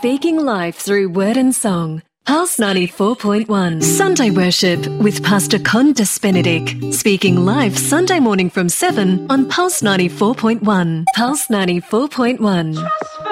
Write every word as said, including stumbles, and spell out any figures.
Speaking life through word and song. Pulse ninety-four point one. Sunday Worship with Pastor Condas Benedict. Speaking live Sunday morning from seven on Pulse ninety-four point one. Pulse ninety-four point one.